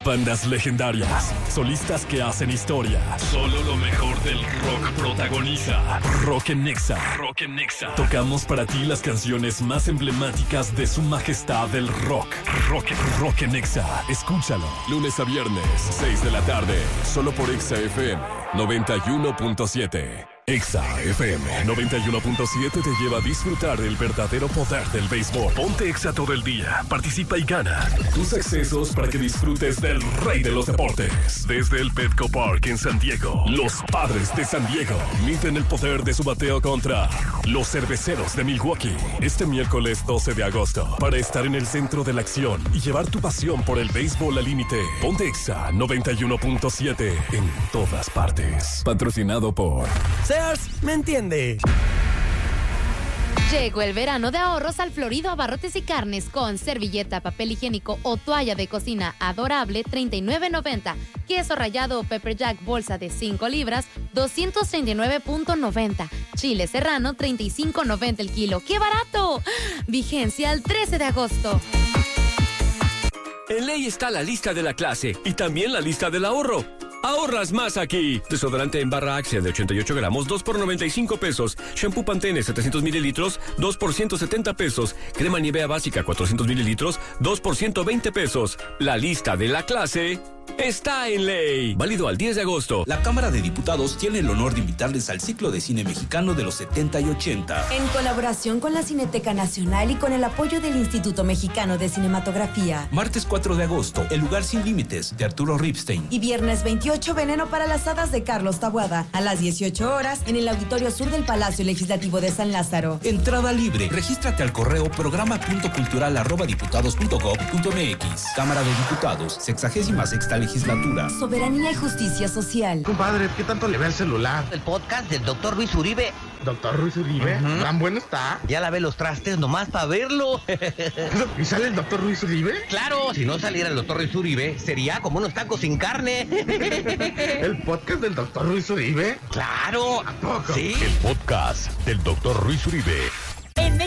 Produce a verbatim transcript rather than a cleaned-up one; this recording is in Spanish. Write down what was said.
Bandas legendarias, solistas que hacen historia. Solo lo mejor del rock protagoniza Rock en Nexa. Rock en Nexa. Tocamos para ti las canciones más emblemáticas de su majestad del rock. Rock, rock en Nexa. Escúchalo. Lunes a viernes, seis de la tarde. Solo por Exa F M noventa y uno punto siete. Exa F M noventa y uno punto siete te lleva a disfrutar del verdadero poder del béisbol. Ponte Exa todo el día, participa y gana tus accesos para que disfrutes del rey de los deportes. Desde el Petco Park en San Diego, los Padres de San Diego miden el poder de su bateo contra los Cerveceros de Milwaukee. Este miércoles doce de agosto, para estar en el centro de la acción y llevar tu pasión por el béisbol al límite. Ponte Exa noventa y uno punto siete en todas partes. Patrocinado por Sears me entiende. Llegó el verano de ahorros al Florido Abarrotes y Carnes con servilleta, papel higiénico o toalla de cocina adorable treinta y nueve noventa. Queso rallado o pepper jack bolsa de cinco libras doscientos treinta y nueve noventa. Chile serrano treinta y cinco noventa el kilo. ¡Qué barato! Vigencia al trece de agosto. En Ley está la lista de la clase y también la lista del ahorro. ¡Ahorras más aquí! Desodorante en barra Axia de ochenta y ocho gramos, dos por noventa y cinco pesos. Shampoo Pantene setecientos mililitros, dos por ciento setenta pesos. Crema Nivea básica cuatrocientos mililitros, dos por ciento veinte pesos. La lista de la clase está en Ley. Válido al diez de agosto. La Cámara de Diputados tiene el honor de invitarles al ciclo de cine mexicano de los setenta y ochenta. En colaboración con la Cineteca Nacional y con el apoyo del Instituto Mexicano de Cinematografía. Martes cuatro de agosto, El lugar sin límites, de Arturo Ripstein. Y viernes veintiocho, Veneno para las hadas, de Carlos Taboada. A las dieciocho horas, en el Auditorio Sur del Palacio Legislativo de San Lázaro. Entrada libre. Regístrate al correo programa punto cultural arroba diputados punto gob punto mx. Cámara de Diputados, sexagésima sexta legislatura. Soberanía y justicia social. Compadre, ¿qué tanto le ve el celular? El podcast del doctor Luis Uribe. ¿Doctor Luis Uribe? Uh-huh. ¿Tan bueno está? Ya lavé los trastes nomás para verlo. ¿Y sale el doctor Luis Uribe? Claro, si no saliera el doctor Luis Uribe, sería como unos tacos sin carne. ¿El podcast del doctor Luis Uribe? Claro. ¿A poco? Sí. El podcast del doctor Luis Uribe.